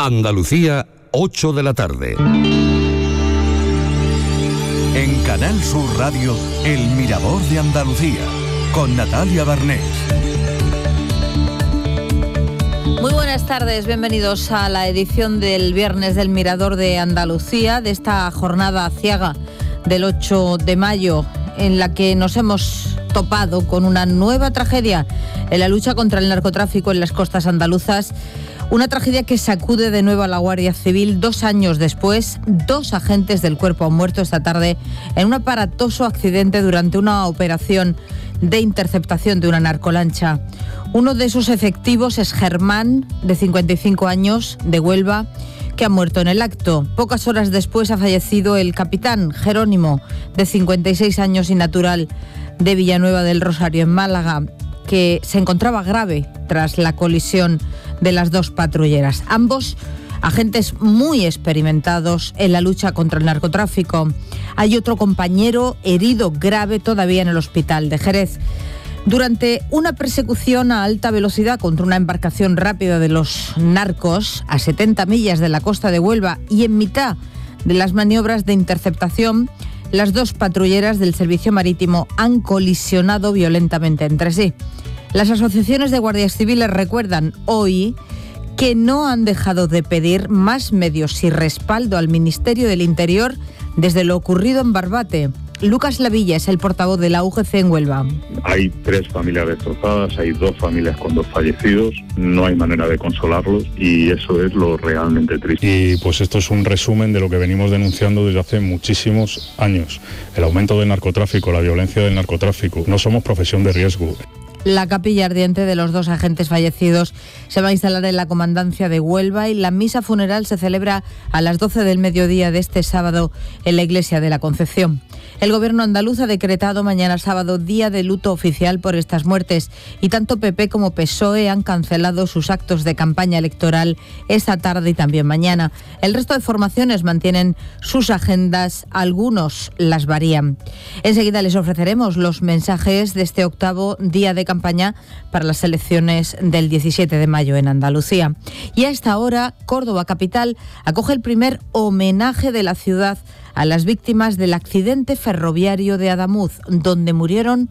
Andalucía, 8 de la tarde. En Canal Sur Radio, El Mirador de Andalucía, con Natalia Barnés. Muy buenas tardes, bienvenidos a la edición del viernes del Mirador de Andalucía, de esta jornada aciaga del 8 de mayo, en la que nos hemos topado con una nueva tragedia en la lucha contra el narcotráfico en las costas andaluzas. Una tragedia que sacude de nuevo a la Guardia Civil 2 años después. 2 agentes del cuerpo han muerto esta tarde en un aparatoso accidente durante una operación de interceptación de una narcolancha. Uno de esos efectivos es Germán, de 55 años, de Huelva, que ha muerto en el acto. Pocas horas después ha fallecido el capitán Jerónimo, de 56 años y natural de Villanueva del Rosario, en Málaga, que se encontraba grave tras la colisión de las 2 patrulleras. Ambos agentes muy experimentados en la lucha contra el narcotráfico. Hay otro compañero herido grave todavía en el hospital de Jerez. Durante una persecución a alta velocidad contra una embarcación rápida de los narcos a 70 millas de la costa de Huelva y en mitad de las maniobras de interceptación, las 2 patrulleras del servicio marítimo han colisionado violentamente entre sí. Las asociaciones de guardias civiles recuerdan hoy que no han dejado de pedir más medios y respaldo al Ministerio del Interior desde lo ocurrido en Barbate. Lucas Lavilla es el portavoz de la UGC en Huelva. Hay 3 familias destrozadas, hay 2 familias con 2 fallecidos, no hay manera de consolarlos y eso es lo realmente triste. Y pues esto es un resumen de lo que venimos denunciando desde hace muchísimos años. El aumento del narcotráfico, la violencia del narcotráfico. No somos profesión de riesgo. La capilla ardiente de los 2 agentes fallecidos se va a instalar en la comandancia de Huelva y la misa funeral se celebra a las 12 del mediodía de este sábado en la iglesia de la Concepción. El gobierno andaluz ha decretado mañana sábado día de luto oficial por estas muertes y tanto PP como PSOE han cancelado sus actos de campaña electoral esta tarde y también mañana. El resto de formaciones mantienen sus agendas, algunos las varían. Enseguida les ofreceremos los mensajes de este 8º día de campaña para las elecciones del 17 de mayo en Andalucía. Y a esta hora, Córdoba capital acoge el primer homenaje de la ciudad a las víctimas del accidente ferroviario de Adamuz, donde murieron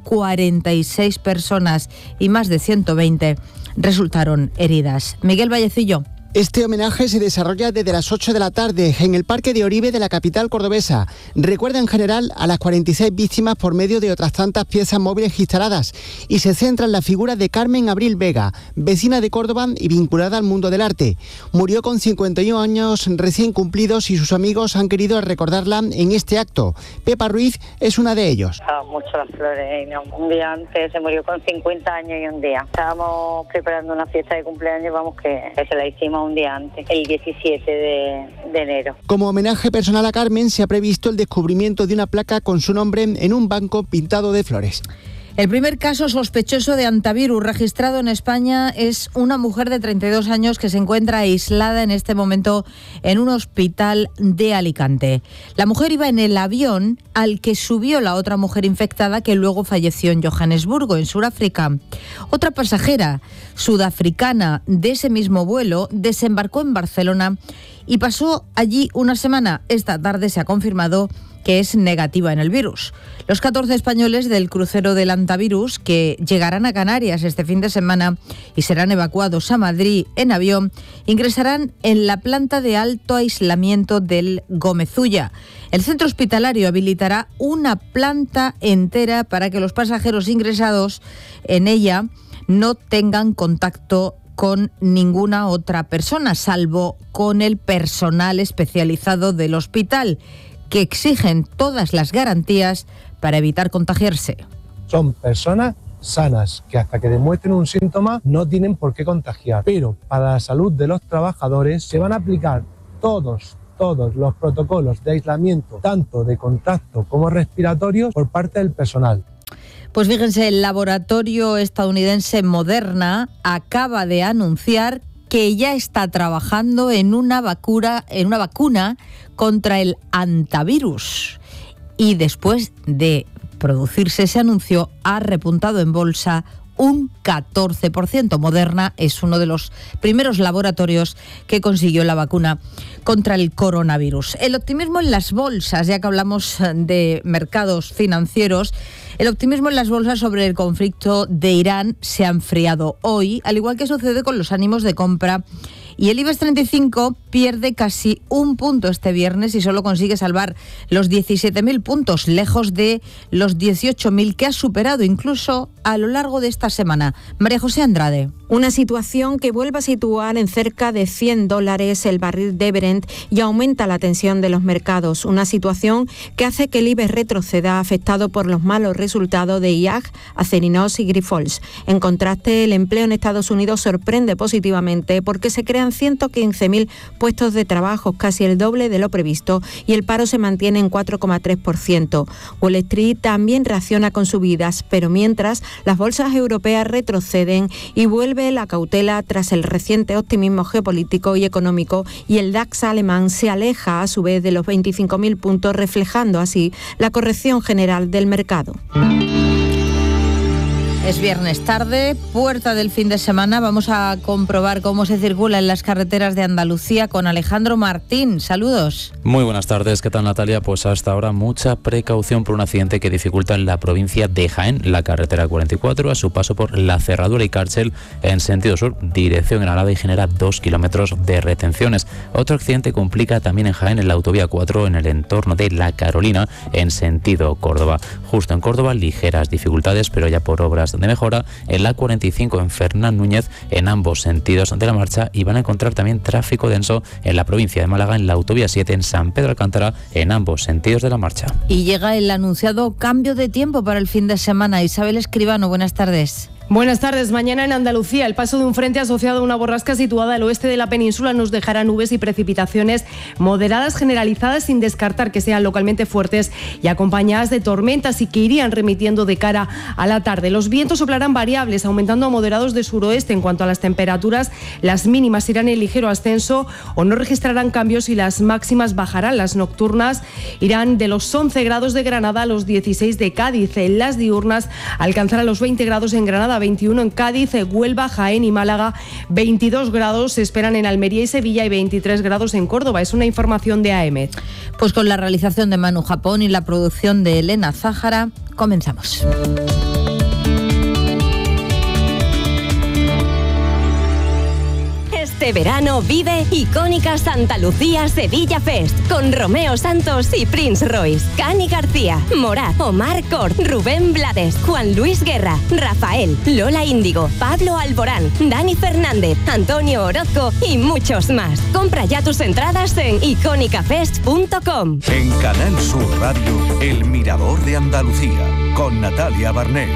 46 personas y más de 120 resultaron heridas. Miguel Vallecillo. Este homenaje se desarrolla desde las 8 de la tarde en el Parque de Oribe de la capital cordobesa. Recuerda en general a las 46 víctimas por medio de otras tantas piezas móviles instaladas y se centra en la figura de Carmen Abril Vega, vecina de Córdoba y vinculada al mundo del arte. Murió con 51 años recién cumplidos y sus amigos han querido recordarla en este acto. Pepa Ruiz es una de ellos. Mucho las flores, ¿no? Un día antes se murió con 50 años y un día. Estábamos preparando una fiesta de cumpleaños, que se la hicimos un día antes, el 17 de enero. Como homenaje personal a Carmen se ha previsto el descubrimiento de una placa con su nombre en un banco pintado de flores. El primer caso sospechoso de antivirus registrado en España es una mujer de 32 años que se encuentra aislada en este momento en un hospital de Alicante. La mujer iba en el avión al que subió la otra mujer infectada que luego falleció en Johannesburgo, en Sudáfrica. Otra pasajera sudafricana de ese mismo vuelo desembarcó en Barcelona y pasó allí una semana. Esta tarde se ha confirmado que es negativa en el virus. Los 14 españoles del crucero del antivirus que llegarán a Canarias este fin de semana y serán evacuados a Madrid en avión, ingresarán en la planta de alto aislamiento del Gómez-Ulla. El centro hospitalario habilitará una planta entera para que los pasajeros ingresados en ella no tengan contacto con ninguna otra persona, salvo con el personal especializado del hospital, que exigen todas las garantías para evitar contagiarse. Son personas sanas que hasta que demuestren un síntoma no tienen por qué contagiar, pero para la salud de los trabajadores se van a aplicar todos los protocolos de aislamiento, tanto de contacto como respiratorios, por parte del personal. Pues fíjense, el laboratorio estadounidense Moderna acaba de anunciar que ya está trabajando en una vacuna contra el antivirus. Y después de producirse ese anuncio, ha repuntado en bolsa un 14%. Moderna es uno de los primeros laboratorios que consiguió la vacuna contra el coronavirus. El optimismo en las bolsas, ya que hablamos de mercados financieros, el optimismo en las bolsas sobre el conflicto de Irán se ha enfriado hoy, al igual que sucede con los ánimos de compra. Y el IBEX 35 pierde casi un punto este viernes y solo consigue salvar los 17.000 puntos, lejos de los 18.000 que ha superado incluso a lo largo de esta semana. María José Andrade. Una situación que vuelve a situar en cerca de $100 el barril de Brent y aumenta la tensión de los mercados. Una situación que hace que el IBEX retroceda, afectado por los malos resultados de IAG, Acerinox y Grifols. En contraste, el empleo en Estados Unidos sorprende positivamente porque se crean 115.000 puestos de trabajo, casi el doble de lo previsto, y el paro se mantiene en 4,3%. Wall Street también reacciona con subidas, pero mientras las bolsas europeas retroceden y vuelve la cautela tras el reciente optimismo geopolítico y económico, y el DAX alemán se aleja a su vez de los 25.000 puntos, reflejando así la corrección general del mercado. Es viernes tarde, puerta del fin de semana. Vamos a comprobar cómo se circula en las carreteras de Andalucía con Alejandro Martín. Saludos. Muy buenas tardes, ¿qué tal, Natalia? Pues hasta ahora mucha precaución por un accidente que dificulta en la provincia de Jaén, la carretera 44, a su paso por La Cerradura y Cárcel en sentido sur, dirección Granada, y genera 2 kilómetros de retenciones. Otro accidente complica también en Jaén, en la autovía 4, en el entorno de La Carolina, en sentido Córdoba. Justo en Córdoba, ligeras dificultades, pero ya por obras de mejora en la 45 en Fernán Núñez en ambos sentidos de la marcha, y van a encontrar también tráfico denso en la provincia de Málaga en la autovía 7 en San Pedro Alcántara en ambos sentidos de la marcha. Y llega el anunciado cambio de tiempo para el fin de semana. Isabel Escribano, buenas tardes. Buenas tardes. Mañana en Andalucía el paso de un frente asociado a una borrasca situada al oeste de la península nos dejará nubes y precipitaciones moderadas generalizadas, sin descartar que sean localmente fuertes y acompañadas de tormentas, y que irían remitiendo de cara a la tarde. Los vientos soplarán variables, aumentando a moderados de suroeste. En cuanto a las temperaturas, las mínimas irán en ligero ascenso o no registrarán cambios, y las máximas bajarán. Las nocturnas irán de los 11 grados de Granada a los 16 de Cádiz. Las diurnas alcanzarán los 20 grados en Granada, 21 en Cádiz, Huelva, Jaén y Málaga, 22 grados se esperan en Almería y Sevilla y 23 grados en Córdoba. Es una información de AEMET. Pues con la realización de Manu Japón y la producción de Elena Zájara, comenzamos. Este verano vive Icónica Santa Lucía Sevilla Fest con Romeo Santos y Prince Royce, Cani García, Morat, Omar Cort, Rubén Blades, Juan Luis Guerra, Rafael, Lola Índigo, Pablo Alborán, Dani Fernández, Antonio Orozco y muchos más. Compra ya tus entradas en icónicafest.com. En Canal Sur Radio, El Mirador de Andalucía, con Natalia Barnés.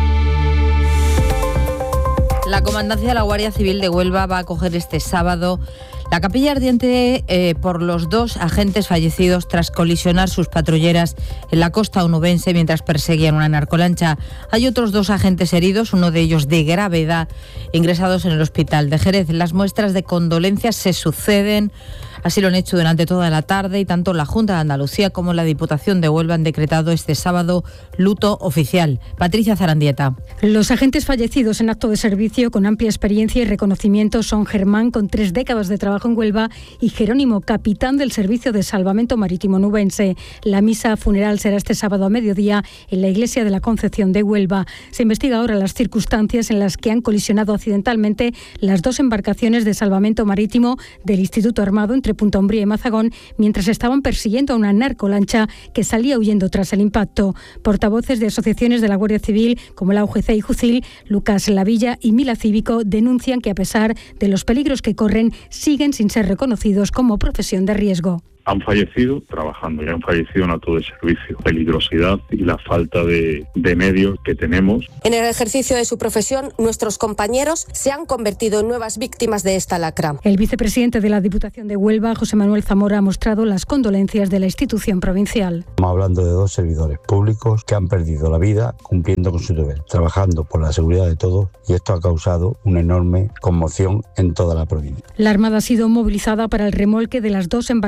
La Comandancia de la Guardia Civil de Huelva va a acoger este sábado la capilla ardiente por los 2 agentes fallecidos tras colisionar sus patrulleras en la costa onubense mientras perseguían una narcolancha. Hay otros 2 agentes heridos, uno de ellos de gravedad, ingresados en el hospital de Jerez. Las muestras de condolencias se suceden. Así lo han hecho durante toda la tarde, y tanto la Junta de Andalucía como la Diputación de Huelva han decretado este sábado luto oficial. Patricia Zarandieta. Los agentes fallecidos en acto de servicio con amplia experiencia y reconocimiento son Germán, con 3 décadas de trabajo en Huelva, y Jerónimo, capitán del Servicio de Salvamento Marítimo Onubense. La misa funeral será este sábado a mediodía en la Iglesia de la Concepción de Huelva. Se investiga ahora las circunstancias en las que han colisionado accidentalmente las 2 embarcaciones de salvamento marítimo del Instituto Armado entre Punta Umbría y Mazagón, mientras estaban persiguiendo a una narcolancha que salía huyendo tras el impacto. Portavoces de asociaciones de la Guardia Civil como la UGC y Jucil, Lucas Lavilla y Mila Cívico, denuncian que a pesar de los peligros que corren, siguen sin ser reconocidos como profesión de riesgo. Han fallecido trabajando y han fallecido en acto de servicio. Peligrosidad y la falta de medios que tenemos. En el ejercicio de su profesión, nuestros compañeros se han convertido en nuevas víctimas de esta lacra. El vicepresidente de la Diputación de Huelva, José Manuel Zamora, ha mostrado las condolencias de la institución provincial. Estamos hablando de 2 servidores públicos que han perdido la vida cumpliendo con su deber, trabajando por la seguridad de todos, y esto ha causado una enorme conmoción en toda la provincia. La Armada ha sido movilizada para el remolque de las 2 embarcaciones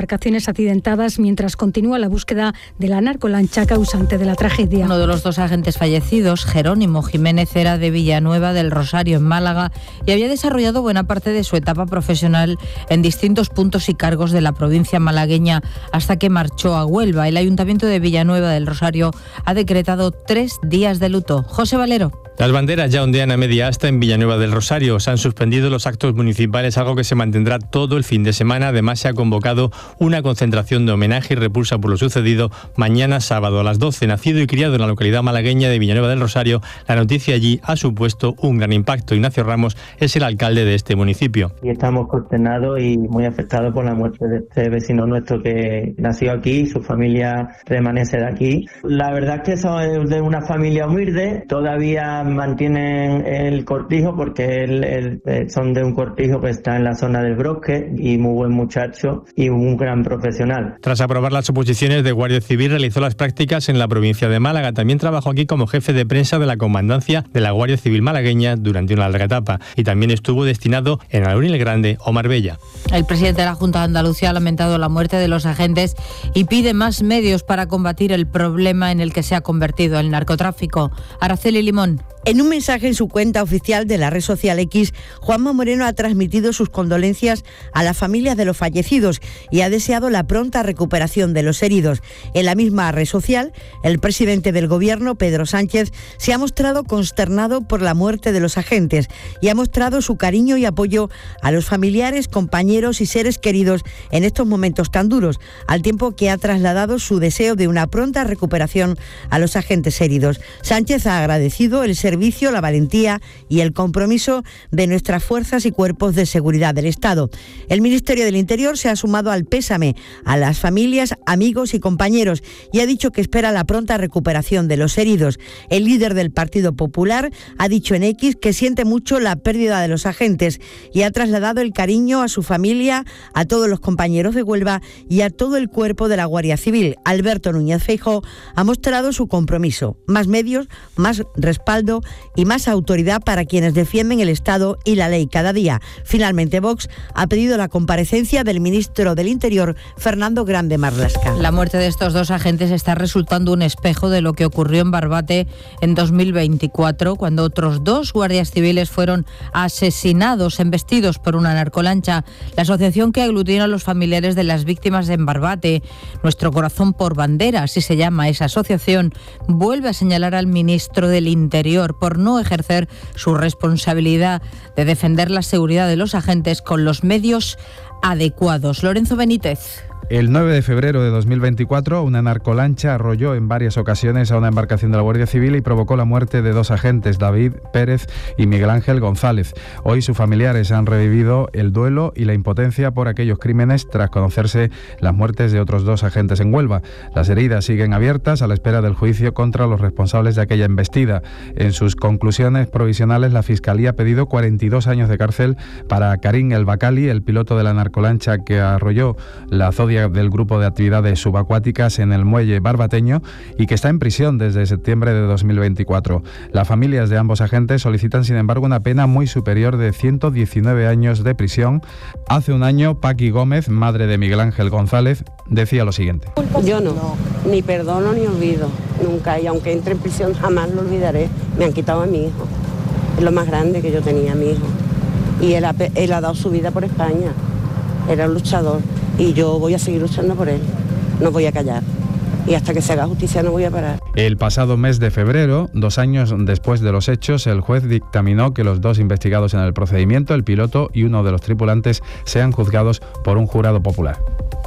accidentadas mientras continúa la búsqueda de la narcolancha causante de la tragedia. Uno de los dos agentes fallecidos, Jerónimo Jiménez, era de Villanueva del Rosario, en Málaga, y había desarrollado buena parte de su etapa profesional en distintos puntos y cargos de la provincia malagueña hasta que marchó a Huelva. El Ayuntamiento de Villanueva del Rosario ha decretado 3 días de luto. José Valero. Las banderas ya ondean a media asta en Villanueva del Rosario. Se han suspendido los actos municipales, algo que se mantendrá todo el fin de semana. Además, se ha convocado una concentración de homenaje y repulsa por lo sucedido mañana sábado a las 12. Nacido y criado en la localidad malagueña de Villanueva del Rosario, la noticia allí ha supuesto un gran impacto. Ignacio Ramos es el alcalde de este municipio. Y estamos consternados y muy afectados por la muerte de este vecino nuestro que nació aquí, su familia remanece de aquí. La verdad es que son de una familia humilde, todavía mantienen el cortijo porque son de un cortijo que está en la zona del Brosque y muy buen muchacho y un gran profesional. Tras aprobar las oposiciones de Guardia Civil, realizó las prácticas en la provincia de Málaga. También trabajó aquí como jefe de prensa de la comandancia de la Guardia Civil malagueña durante una larga etapa y también estuvo destinado en Alaurín el Grande o Marbella. El presidente de la Junta de Andalucía ha lamentado la muerte de los agentes y pide más medios para combatir el problema en el que se ha convertido el narcotráfico. Araceli Limón. En un mensaje en su cuenta oficial de la red social X, Juanma Moreno ha transmitido sus condolencias a las familias de los fallecidos y ha deseado la pronta recuperación de los heridos. En la misma red social, el presidente del Gobierno, Pedro Sánchez, se ha mostrado consternado por la muerte de los agentes y ha mostrado su cariño y apoyo a los familiares, compañeros y seres queridos en estos momentos tan duros, al tiempo que ha trasladado su deseo de una pronta recuperación a los agentes heridos. Sánchez ha agradecido el servicio, la valentía y el compromiso de nuestras fuerzas y cuerpos de seguridad del Estado. El Ministerio del Interior se ha sumado al pésame a las familias, amigos y compañeros y ha dicho que espera la pronta recuperación de los heridos. El líder del Partido Popular ha dicho en X que siente mucho la pérdida de los agentes y ha trasladado el cariño a su familia, a todos los compañeros de Huelva y a todo el cuerpo de la Guardia Civil. Alberto Núñez Feijóo ha mostrado su compromiso. Más medios, más respaldo y más autoridad para quienes defienden el Estado y la ley cada día. Finalmente, Vox ha pedido la comparecencia del ministro del Interior, Fernando Grande Marlaska. La muerte de estos dos agentes está resultando un espejo de lo que ocurrió en Barbate en 2024, cuando otros 2 guardias civiles fueron asesinados, embestidos por una narcolancha. La asociación que aglutina a los familiares de las víctimas en Barbate, Nuestro Corazón por Bandera, así se llama esa asociación, vuelve a señalar al ministro del Interior por no ejercer su responsabilidad de defender la seguridad de los agentes con los medios adecuados. Lorenzo Benítez. El 9 de febrero de 2024, una narcolancha arrolló en varias ocasiones a una embarcación de la Guardia Civil y provocó la muerte de 2 agentes, David Pérez y Miguel Ángel González. Hoy sus familiares han revivido el duelo y la impotencia por aquellos crímenes tras conocerse las muertes de otros 2 agentes en Huelva. Las heridas siguen abiertas a la espera del juicio contra los responsables de aquella embestida. En sus conclusiones provisionales, la Fiscalía ha pedido 42 años de cárcel para Karim El Bacali, el piloto de la narcolancha que arrolló la Zodia del grupo de actividades subacuáticas en el muelle barbateño y que está en prisión desde septiembre de 2024. Las familias de ambos agentes solicitan, sin embargo, una pena muy superior de 119 años de prisión. Hace un año, Paqui Gómez, madre de Miguel Ángel González, decía lo siguiente. Yo no, ni perdono ni olvido, nunca, y aunque entre en prisión jamás lo olvidaré. Me han quitado a mi hijo, es lo más grande que yo tenía, mi hijo, y él ha dado su vida por España, era un luchador. Y yo voy a seguir luchando por él, no voy a callar. Y hasta que se haga justicia no voy a parar. El pasado mes de febrero, 2 años después de los hechos, el juez dictaminó que los 2 investigados en el procedimiento, el piloto y uno de los tripulantes, sean juzgados por un jurado popular.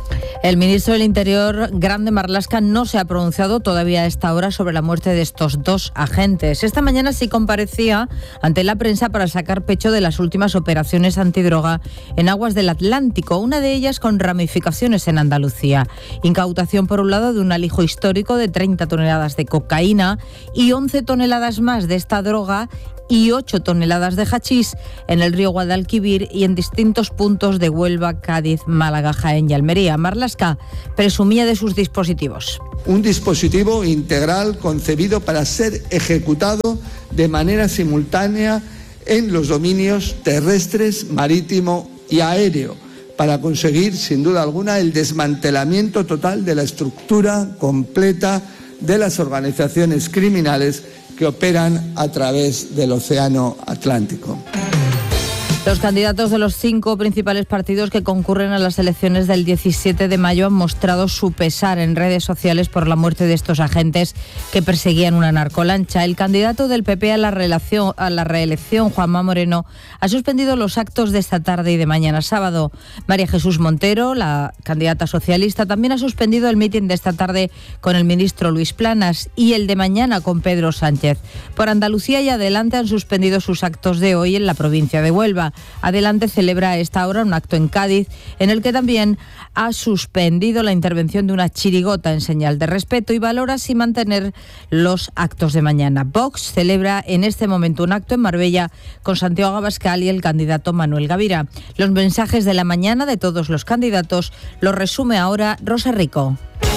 El ministro del Interior, Grande Marlaska, no se ha pronunciado todavía a esta hora sobre la muerte de estos 2 agentes. Esta mañana sí comparecía ante la prensa para sacar pecho de las últimas operaciones antidroga en aguas del Atlántico, una de ellas con ramificaciones en Andalucía. Incautación, por un lado, de un alijo histórico de 30 toneladas de cocaína y 11 toneladas más de esta droga y 8 toneladas de hachís en el río Guadalquivir y en distintos puntos de Huelva, Cádiz, Málaga, Jaén y Almería. Marlaska presumía de sus dispositivos. Un dispositivo integral concebido para ser ejecutado de manera simultánea en los dominios terrestres, marítimo y aéreo, para conseguir, sin duda alguna, el desmantelamiento total de la estructura completa de las organizaciones criminales que operan a través del Océano Atlántico. Los candidatos de los 5 principales partidos que concurren a las elecciones del 17 de mayo han mostrado su pesar en redes sociales por la muerte de estos agentes que perseguían una narcolancha. El candidato del PP a la reelección, Juanma Moreno, ha suspendido los actos de esta tarde y de mañana sábado. María Jesús Montero, la candidata socialista, también ha suspendido el mitin de esta tarde con el ministro Luis Planas y el de mañana con Pedro Sánchez. Por Andalucía y Adelante han suspendido sus actos de hoy en la provincia de Huelva. Adelante celebra a esta hora un acto en Cádiz en el que también ha suspendido la intervención de una chirigota en señal de respeto y valora si mantener los actos de mañana. Vox celebra en este momento un acto en Marbella con Santiago Abascal y el candidato Manuel Gavira. Los mensajes de la mañana de todos los candidatos los resume ahora Rosa Rico.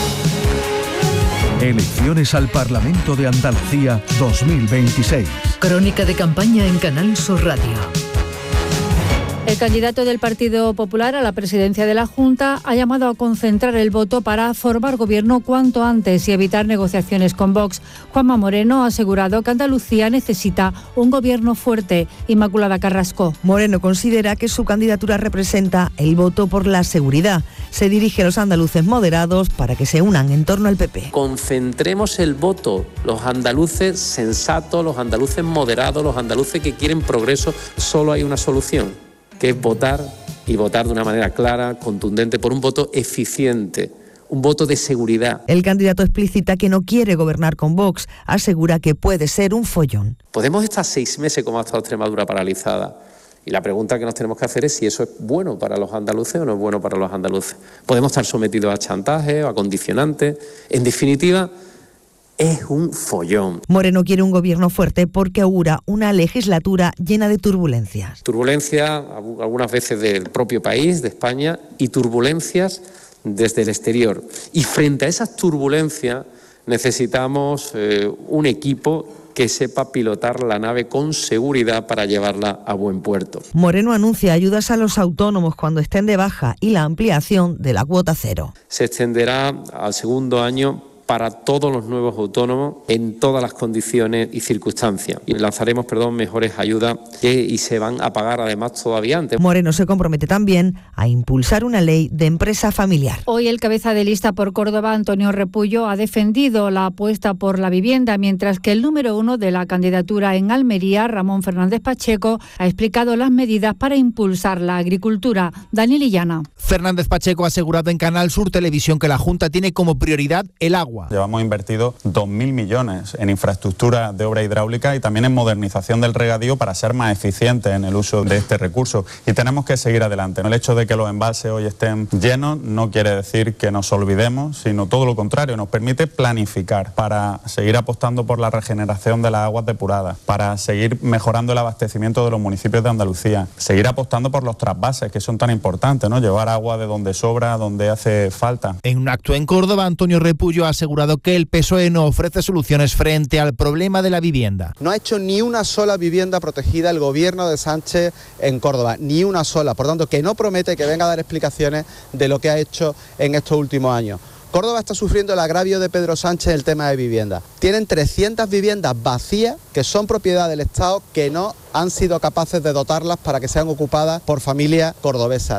Elecciones al Parlamento de Andalucía 2026. Crónica de campaña en Canal Sur Radio. El candidato del Partido Popular a la presidencia de la Junta ha llamado a concentrar el voto para formar gobierno cuanto antes y evitar negociaciones con Vox. Juanma Moreno ha asegurado que Andalucía necesita un gobierno fuerte. Inmaculada Carrasco. Moreno considera que su candidatura representa el voto por la seguridad. Se dirige a los andaluces moderados para que se unan en torno al PP. Concentremos el voto, los andaluces sensatos, los andaluces moderados, los andaluces que quieren progreso. Solo hay una solución, que es votar y votar de una manera clara, contundente, por un voto eficiente, un voto de seguridad. El candidato explicita que no quiere gobernar con Vox, asegura que puede ser un follón. Podemos estar 6 meses como ha estado Extremadura paralizada y la pregunta que nos tenemos que hacer es si eso es bueno para los andaluces o no es bueno para los andaluces. Podemos estar sometidos a chantaje o a condicionantes. En definitiva, es un follón. Moreno quiere un gobierno fuerte porque augura una legislatura llena de turbulencias. Turbulencia algunas veces del propio país, de España, y turbulencias desde el exterior. Y frente a esas turbulencias necesitamos un equipo que sepa pilotar la nave con seguridad para llevarla a buen puerto. Moreno anuncia ayudas a los autónomos cuando estén de baja y la ampliación de la cuota cero. Se extenderá al segundo año para todos los nuevos autónomos en todas las condiciones y circunstancias. Y lanzaremos, mejores ayudas y se van a pagar además todavía antes. Moreno se compromete también a impulsar una ley de empresa familiar. Hoy el cabeza de lista por Córdoba, Antonio Repullo, ha defendido la apuesta por la vivienda, mientras que el número 1 de la candidatura en Almería, Ramón Fernández Pacheco, ha explicado las medidas para impulsar la agricultura. Daniel Illana. Fernández Pacheco ha asegurado en Canal Sur Televisión que la Junta tiene como prioridad el agua. Llevamos invertido 2.000 millones en infraestructura de obra hidráulica y también en modernización del regadío para ser más eficientes en el uso de este recurso. Y tenemos que seguir adelante. El hecho de que los embalses hoy estén llenos no quiere decir que nos olvidemos, sino todo lo contrario. Nos permite planificar para seguir apostando por la regeneración de las aguas depuradas, para seguir mejorando el abastecimiento de los municipios de Andalucía, seguir apostando por los trasvases, que son tan importantes, ¿no? Llevar agua de donde sobra a donde hace falta. En un acto en Córdoba, Antonio Repullo ha asegurado que el PSOE no ofrece soluciones frente al problema de la vivienda. No ha hecho ni una sola vivienda protegida el gobierno de Sánchez en Córdoba, ni una sola. Por tanto, que no promete que venga a dar explicaciones de lo que ha hecho en estos últimos años. Córdoba está sufriendo el agravio de Pedro Sánchez en el tema de vivienda. Tienen 300 viviendas vacías que son propiedad del Estado, que no han sido capaces de dotarlas para que sean ocupadas por familias cordobesas.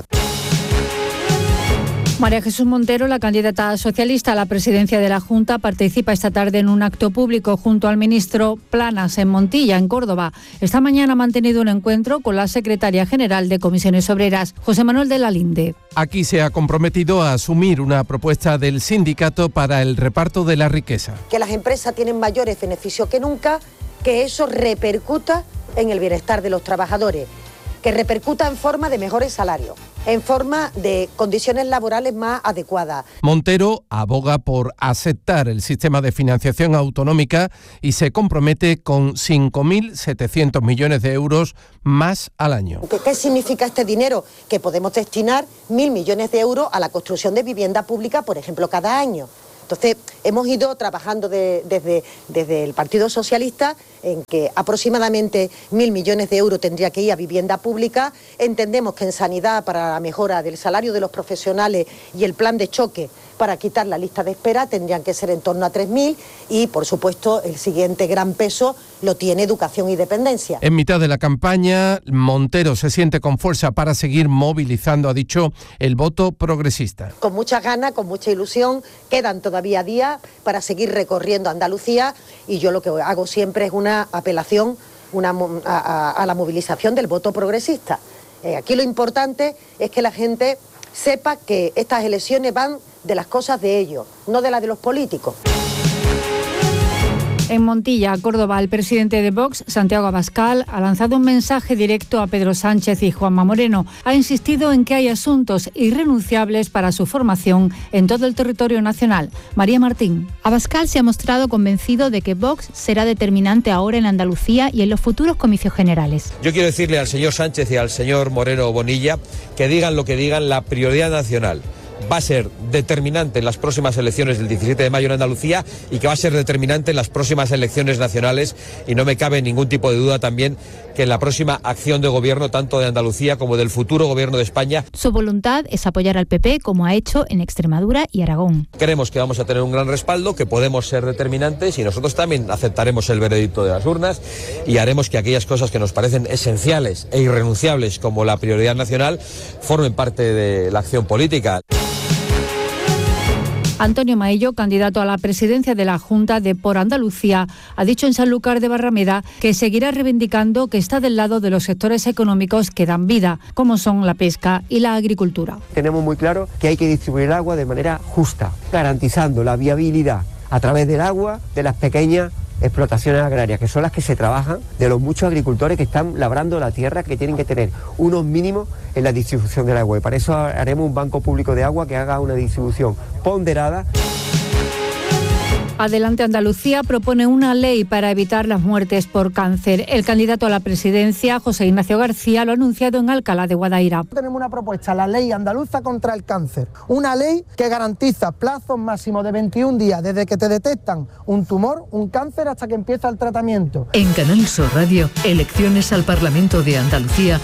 María Jesús Montero, la candidata socialista a la presidencia de la Junta, participa esta tarde en un acto público junto al ministro Planas en Montilla, en Córdoba. Esta mañana ha mantenido un encuentro con la secretaria general de Comisiones Obreras, José Manuel de la Linde. Aquí se ha comprometido a asumir una propuesta del sindicato para el reparto de la riqueza. Que las empresas tienen mayores beneficios que nunca, que eso repercuta en el bienestar de los trabajadores, que repercuta en forma de mejores salarios, en forma de condiciones laborales más adecuadas. Montero aboga por aceptar el sistema de financiación autonómica y se compromete con 5.700 millones de euros más al año. ¿Qué significa este dinero? Que podemos destinar 1.000 millones de euros a la construcción de vivienda pública, por ejemplo, cada año. Entonces, hemos ido trabajando desde el Partido Socialista en que aproximadamente 1.000 millones de euros tendría que ir a vivienda pública. Entendemos que en sanidad, para la mejora del salario de los profesionales y el plan de choque para quitar la lista de espera, tendrían que ser en torno a 3.000 y, por supuesto, el siguiente gran peso lo tiene educación y dependencia. En mitad de la campaña, Montero se siente con fuerza para seguir movilizando, ha dicho, el voto progresista. Con muchas ganas, con mucha ilusión, quedan todavía días para seguir recorriendo Andalucía y yo lo que hago siempre es una apelación a la movilización del voto progresista. Aquí lo importante es que la gente sepa que estas elecciones van de las cosas de ellos, no de las de los políticos. En Montilla, Córdoba, el presidente de Vox, Santiago Abascal, ha lanzado un mensaje directo a Pedro Sánchez y Juanma Moreno. Ha insistido en que hay asuntos irrenunciables para su formación en todo el territorio nacional. María Martín. Abascal se ha mostrado convencido de que Vox será determinante ahora en Andalucía y en los futuros comicios generales. Yo quiero decirle al señor Sánchez y al señor Moreno Bonilla que digan lo que digan, la prioridad nacional va a ser determinante en las próximas elecciones del 17 de mayo en Andalucía y que va a ser determinante en las próximas elecciones nacionales, y no me cabe ningún tipo de duda también que en la próxima acción de gobierno tanto de Andalucía como del futuro gobierno de España. Su voluntad es apoyar al PP como ha hecho en Extremadura y Aragón. Creemos que vamos a tener un gran respaldo, que podemos ser determinantes y nosotros también aceptaremos el veredicto de las urnas y haremos que aquellas cosas que nos parecen esenciales e irrenunciables como la prioridad nacional formen parte de la acción política. Antonio Maillo, candidato a la presidencia de la Junta de Por Andalucía, ha dicho en Sanlúcar de Barrameda que seguirá reivindicando que está del lado de los sectores económicos que dan vida, como son la pesca y la agricultura. Tenemos muy claro que hay que distribuir el agua de manera justa, garantizando la viabilidad a través del agua de las pequeñas explotaciones agrarias, que son las que se trabajan, de los muchos agricultores que están labrando la tierra, que tienen que tener unos mínimos en la distribución del agua. Y para eso haremos un banco público de agua que haga una distribución ponderada. Adelante Andalucía propone una ley para evitar las muertes por cáncer. El candidato a la presidencia, José Ignacio García, lo ha anunciado en Alcalá de Guadaira. Tenemos una propuesta, la Ley Andaluza contra el Cáncer. Una ley que garantiza plazos máximos de 21 días desde que te detectan un tumor, un cáncer, hasta que empieza el tratamiento. En Canal Sur Radio, elecciones al Parlamento de Andalucía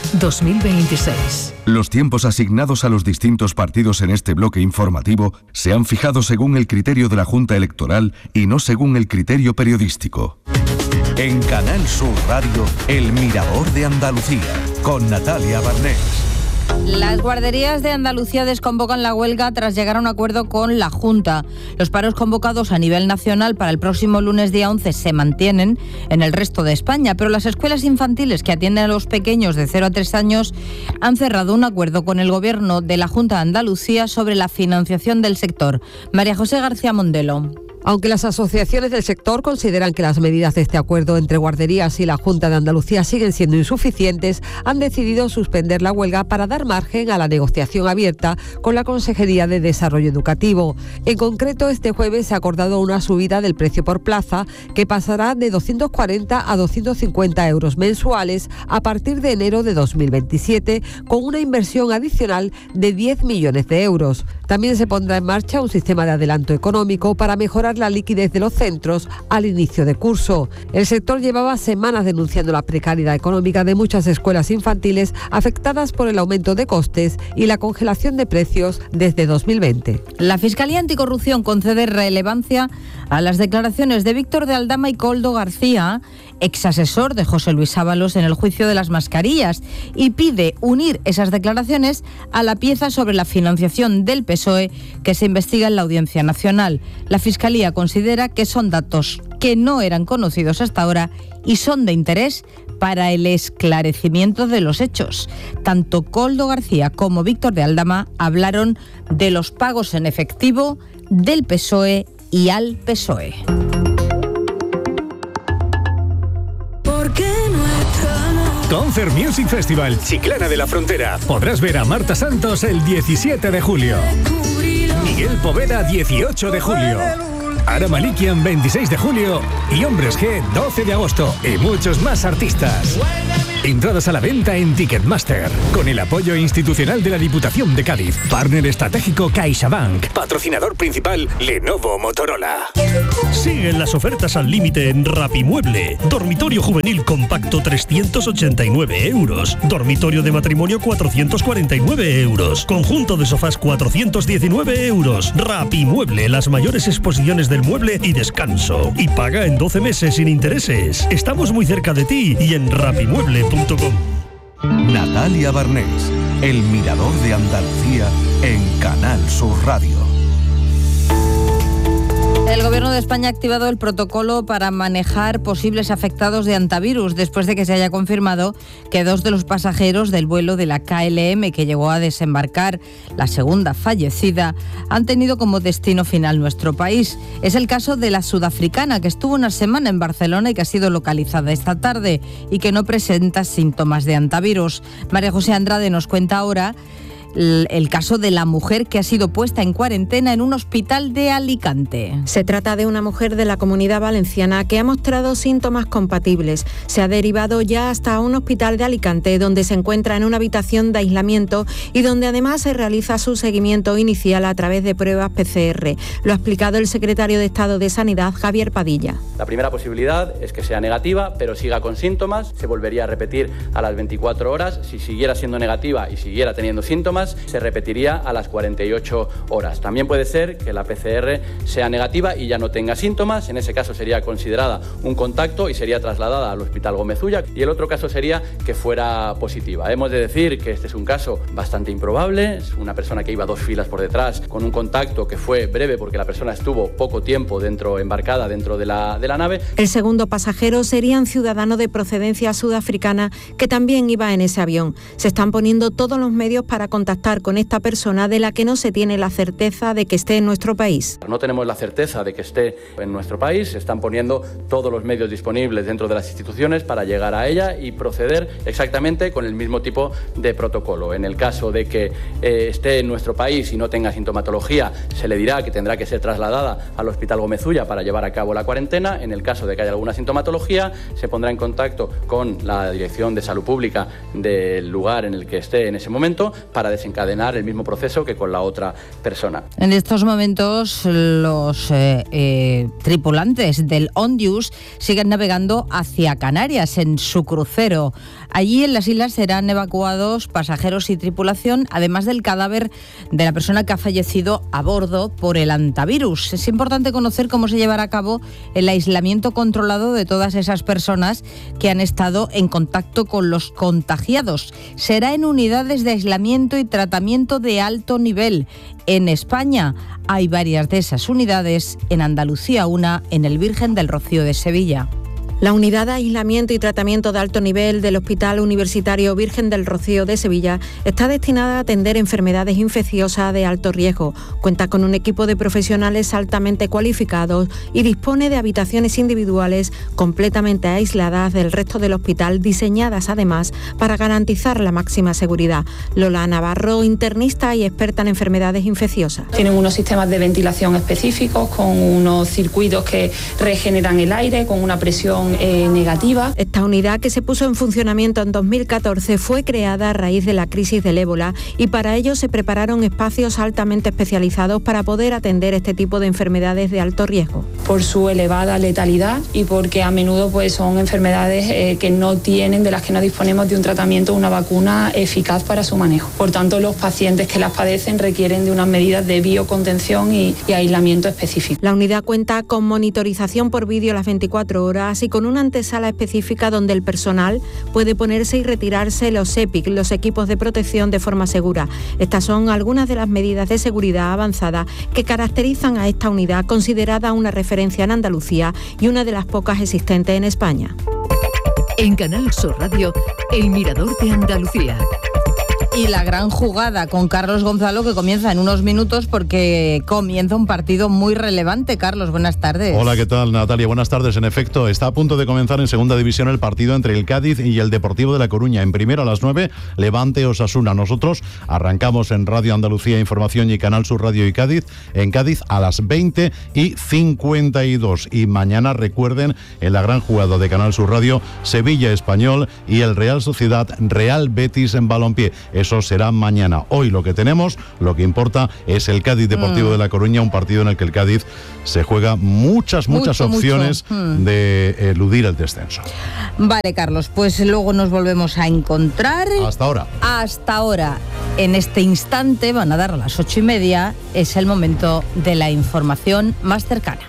2026. Los tiempos asignados a los distintos partidos en este bloque informativo se han fijado según el criterio de la Junta Electoral y no según el criterio periodístico. En Canal Sur Radio, El Mirador de Andalucía, con Natalia Barnés. Las guarderías de Andalucía desconvocan la huelga tras llegar a un acuerdo con la Junta. Los paros convocados a nivel nacional para el próximo lunes día 11 se mantienen en el resto de España, pero las escuelas infantiles que atienden a los pequeños de 0 a 3 años han cerrado un acuerdo con el Gobierno de la Junta de Andalucía sobre la financiación del sector. María José García Mondelo. Aunque las asociaciones del sector consideran que las medidas de este acuerdo entre guarderías y la Junta de Andalucía siguen siendo insuficientes, han decidido suspender la huelga para dar margen a la negociación abierta con la Consejería de Desarrollo Educativo. En concreto, este jueves se ha acordado una subida del precio por plaza que pasará de 240 a 250 euros mensuales a partir de enero de 2027, con una inversión adicional de 10 millones de euros. También se pondrá en marcha un sistema de adelanto económico para mejorar la liquidez de los centros al inicio de curso. El sector llevaba semanas denunciando la precariedad económica de muchas escuelas infantiles afectadas por el aumento de costes y la congelación de precios desde 2020. La Fiscalía Anticorrupción concede relevancia a las declaraciones de Víctor de Aldama y Koldo García, exasesor de José Luis Ábalos en el juicio de las mascarillas, y pide unir esas declaraciones a la pieza sobre la financiación del PSOE que se investiga en la Audiencia Nacional. La Fiscalía considera que son datos que no eran conocidos hasta ahora y son de interés para el esclarecimiento de los hechos. Tanto Koldo García como Víctor de Aldama hablaron de los pagos en efectivo del PSOE y al PSOE. Concert Music Festival Chiclana de la Frontera. Podrás ver a Marta Santos el 17 de julio. Miguel Poveda 18 de julio. Ara Malikian 26 de julio y Hombres G 12 de agosto. Y muchos más artistas. Entradas a la venta en Ticketmaster, con el apoyo institucional de la Diputación de Cádiz. Partner estratégico CaixaBank. Patrocinador principal Lenovo Motorola. Siguen las ofertas al límite en Rapimueble. Dormitorio juvenil compacto 389 euros. Dormitorio de matrimonio 449 euros. Conjunto de sofás 419 euros. Rapimueble, las mayores exposiciones del mueble y descanso. Y paga en 12 meses sin intereses. Estamos muy cerca de ti y en rapimueble.com. Natalia Barnés, el Mirador de Andalucía en Canal Sur Radio. El Gobierno de España ha activado el protocolo para manejar posibles afectados de hantavirus después de que se haya confirmado que 2 de los pasajeros del vuelo de la KLM que llegó a desembarcar, la segunda fallecida, han tenido como destino final nuestro país. Es el caso de la sudafricana, que estuvo una semana en Barcelona y que ha sido localizada esta tarde y que no presenta síntomas de hantavirus. María José Andrade nos cuenta ahora el caso de la mujer que ha sido puesta en cuarentena en un hospital de Alicante. Se trata de una mujer de la Comunidad Valenciana que ha mostrado síntomas compatibles. Se ha derivado ya hasta un hospital de Alicante, donde se encuentra en una habitación de aislamiento y donde además se realiza su seguimiento inicial a través de pruebas PCR. Lo ha explicado el secretario de Estado de Sanidad, Javier Padilla. La primera posibilidad es que sea negativa, pero siga con síntomas. Se volvería a repetir a las 24 horas. Si siguiera siendo negativa y siguiera teniendo síntomas, se repetiría a las 48 horas. También puede ser que la PCR sea negativa y ya no tenga síntomas. En ese caso sería considerada un contacto y sería trasladada al Hospital Gómez Ulla. Y el otro caso sería que fuera positiva. Hemos de decir que este es un caso bastante improbable. Es una persona que iba 2 filas por detrás con un contacto que fue breve porque la persona estuvo poco tiempo embarcada dentro de la nave. El segundo pasajero sería un ciudadano de procedencia sudafricana que también iba en ese avión. Se están poniendo todos los medios para contactar con esta persona, de la que no se tiene la certeza de que esté en nuestro país. No tenemos la certeza de que esté en nuestro país. Se están poniendo todos los medios disponibles dentro de las instituciones para llegar a ella y proceder exactamente con el mismo tipo de protocolo. En el caso de que esté en nuestro país y no tenga sintomatología, se le dirá que tendrá que ser trasladada al Hospital Gómez Ulla para llevar a cabo la cuarentena. En el caso de que haya alguna sintomatología, se pondrá en contacto con la Dirección de Salud Pública del lugar en el que esté en ese momento para desencadenar el mismo proceso que con la otra persona. En estos momentos los tripulantes del Ondius siguen navegando hacia Canarias en su crucero. Allí en las islas serán evacuados pasajeros y tripulación, además del cadáver de la persona que ha fallecido a bordo por el hantavirus. Es importante conocer cómo se llevará a cabo el aislamiento controlado de todas esas personas que han estado en contacto con los contagiados. Será en unidades de aislamiento y tratamiento de alto nivel. En España hay varias de esas unidades, en Andalucía una en el Virgen del Rocío de Sevilla. La unidad de aislamiento y tratamiento de alto nivel del Hospital Universitario Virgen del Rocío de Sevilla está destinada a atender enfermedades infecciosas de alto riesgo. Cuenta con un equipo de profesionales altamente cualificados y dispone de habitaciones individuales completamente aisladas del resto del hospital, diseñadas además para garantizar la máxima seguridad. Lola Navarro, internista y experta en enfermedades infecciosas. Tienen unos sistemas de ventilación específicos con unos circuitos que regeneran el aire con una presión negativa. Esta unidad, que se puso en funcionamiento en 2014, fue creada a raíz de la crisis del ébola y para ello se prepararon espacios altamente especializados para poder atender este tipo de enfermedades de alto riesgo. Por su elevada letalidad y porque a menudo son enfermedades que no tienen, de las que no disponemos de un tratamiento, una vacuna eficaz para su manejo. Por tanto, los pacientes que las padecen requieren de unas medidas de biocontención y aislamiento específico. La unidad cuenta con monitorización por vídeo las 24 horas y con una antesala específica donde el personal puede ponerse y retirarse los EPIC, los equipos de protección, de forma segura. Estas son algunas de las medidas de seguridad avanzada que caracterizan a esta unidad, considerada una referencia en Andalucía y una de las pocas existentes en España. En Canal Sur Radio, El Mirador de Andalucía. y la gran jugada con Carlos Gonzalo, que comienza en unos minutos porque comienza un partido muy relevante. Carlos, buenas tardes. Hola, ¿qué tal, Natalia? Buenas tardes. En efecto, está a punto de comenzar en segunda división el partido entre el Cádiz y el Deportivo de La Coruña. En primero a las 9, Levante Osasuna. Nosotros arrancamos en Radio Andalucía Información y Canal Sur Radio y Cádiz, en Cádiz a las 20:52. Y mañana, recuerden, en la gran jugada de Canal Sur Radio, Sevilla Español y el Real Sociedad Real Betis en balompié. Eso será mañana. Hoy lo que tenemos, lo que importa, es el Cádiz Deportivo de La Coruña, un partido en el que el Cádiz se juega muchas opciones de eludir el descenso. Vale, Carlos, pues luego nos volvemos a encontrar. Hasta ahora. Hasta ahora. En este instante, van a dar a las 8:30, es el momento de la información más cercana.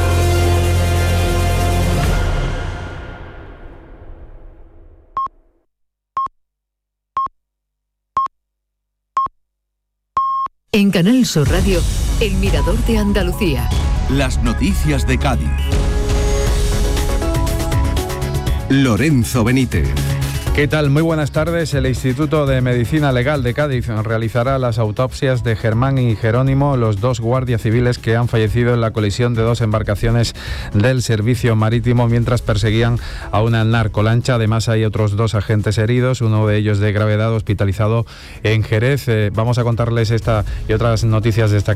En Canal Sur Radio, El Mirador de Andalucía. Las noticias de Cádiz. Lorenzo Benítez. ¿Qué tal? Muy buenas tardes. El Instituto de Medicina Legal de Cádiz realizará las autopsias de Germán y Jerónimo, los dos guardias civiles que han fallecido en la colisión de dos embarcaciones del servicio marítimo mientras perseguían a una narcolancha. Además, hay otros dos agentes heridos, uno de ellos de gravedad, hospitalizado en Jerez. Vamos a contarles esta y otras noticias destacadas